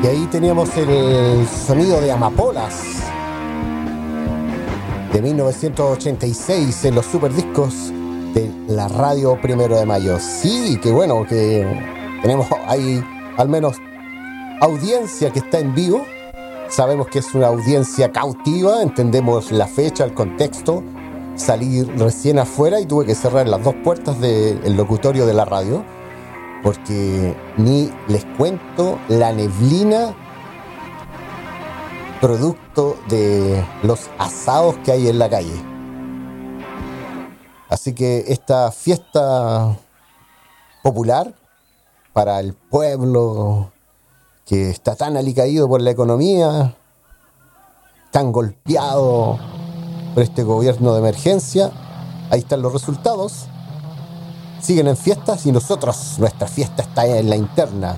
ahí teníamos el sonido de Amapolas de 1986 en los superdiscos de la radio 1 de Mayo. Sí, qué bueno que tenemos ahí al menos audiencia que está en vivo. Sabemos que es una audiencia cautiva, entendemos la fecha, el contexto. Salí recién afuera y tuve que cerrar las dos puertas del locutorio de la radio, porque ni les cuento la neblina producto de los asados que hay en la calle. Así que esta fiesta popular para el pueblo que está tan alicaído por la economía, tan golpeado por este gobierno de emergencia, ahí están los resultados. Siguen en fiestas y nosotros, nuestra fiesta está en la interna,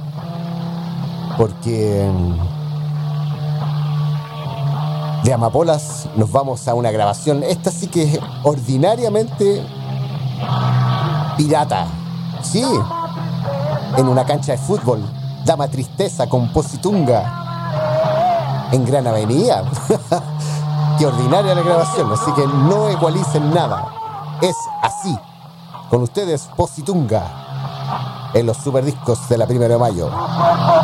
porque de Amapolas nos vamos a una grabación. Esta sí que es ordinariamente pirata. Sí, en una cancha de fútbol. Dama Tristeza con Positunga en Gran Avenida. Qué ordinaria la grabación, así que no ecualicen nada. Es así. Con ustedes, Positunga en los superdiscos de la 1 de Mayo.